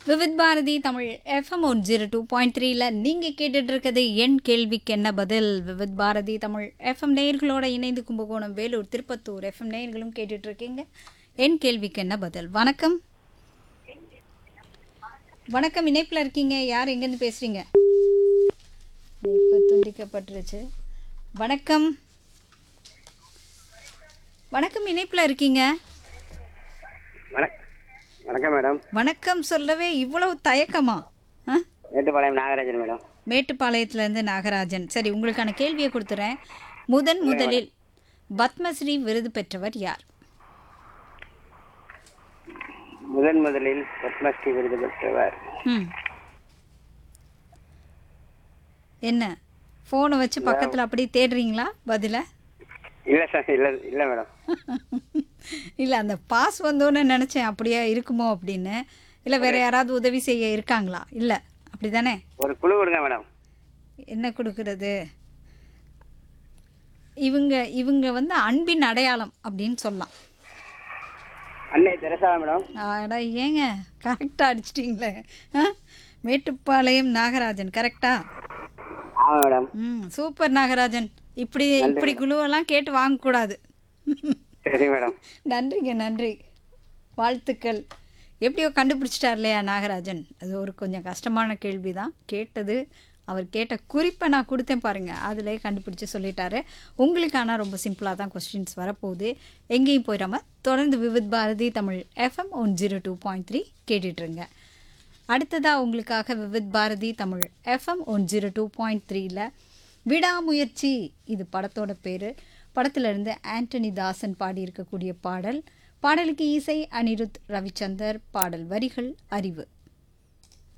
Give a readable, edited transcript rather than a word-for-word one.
Vividh Bharathi Tamil FM 102.3ல நீங்கள் கேட்டுட்ருக்கிறது என் கேள்விக்கு என்ன பதில். விவித் பாரதி தமிழ் எஃப்எம் நேயர்களோட இணைந்து கும்பகோணம், வேலூர், திருப்பத்தூர் எஃப்எம் நேயர்களும் கேட்டுட்ருக்கீங்க என் கேள்விக்கு என்ன பதில். வணக்கம். வணக்கம், இணைப்பில் இருக்கீங்க. யார் எங்கேருந்து பேசுகிறீங்க? இப்போ துண்டிக்கப்பட்டுருச்சு. வணக்கம். வணக்கம், இணைப்பில் இருக்கீங்க. வணக்கம் மேடம். வணக்கம் சொல்லவே இவ்வளவு தயக்கமா? மேட்டுப்பாளையம் நாகராஜன் மேடம். மேட்டுப்பாளையத்துலேருந்து நாகராஜன். சரி, உங்களுக்கான கேள்வியை கொடுத்துறேன். முதலில் பத்மஸ்ரீ விருது பெற்றவர் யார்? முதலில் பத்மஸ்ரீ விருது பெற்றவர் என்ன ஃபோனை வச்சு பக்கத்தில் அப்படி தேடுறீங்களா பதில? இல்லை சார், இல்லை மேடம். இல்லை, அந்த பாஸ் வந்தோன்னு நினச்சேன் அப்படியே இருக்குமோ அப்படின்னு. இல்லை வேற யாராவது உதவி செய்ய இருக்காங்களா? இல்லை அப்படி தானே? ஒரு குழு கொடுங்க மேடம். என்ன கொடுக்கறது? இவங்க வந்து அன்பின் அடையாளம் அப்படின்னு சொல்லலாம். அன்னை தெரசா மேடம். அடா ஏங்க, கரெக்டாக அடிச்சிட்டிங்களே. மேட்டுப்பாளையம் நாகராஜன் கரெக்டா? ஆமாம் மேடம். சூப்பர் நாகராஜன். இப்படி குழுவெல்லாம் கேட்டு வாங்கக்கூடாது. சரி மேடம். நன்றிங்க, நன்றி, வாழ்த்துக்கள். எப்படியோ கண்டுபிடிச்சிட்டார் இல்லையா நாகராஜன்? அது ஒரு கொஞ்சம் கஷ்டமான கேள்வி தான் கேட்டது. அவர் கேட்ட குறிப்பை நான் கொடுத்தேன் பாருங்கள், அதிலே கண்டுபிடிச்சி சொல்லிட்டாரு. உங்களுக்கான ரொம்ப சிம்பிளாக தான் கொஸ்டின்ஸ் வரப்போகுது. எங்கேயும் போயிடாம தொடர்ந்து விவித் பாரதி தமிழ் எஃப்எம் 102.3 கேட்டுட்ருங்க. அடுத்ததாக உங்களுக்காக விவித் பாரதி தமிழ் எஃப்எம் 102.3ல விடாமுயற்சி, இது படத்தோட பேர். படத்திலிருந்து ஆண்டனி தாசன் பாடியிருக்கக்கூடிய பாடலுக்கு இசை அனிருத் ரவிச்சந்தர், பாடல் வரிகள் அறிவு.